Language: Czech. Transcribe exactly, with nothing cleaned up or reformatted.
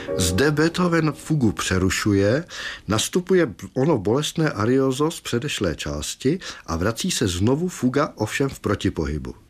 Zde Beethoven fugu přerušuje, nastupuje ono bolestné arioso z předešlé části a vrací se znovu fuga, ovšem v protipohybu.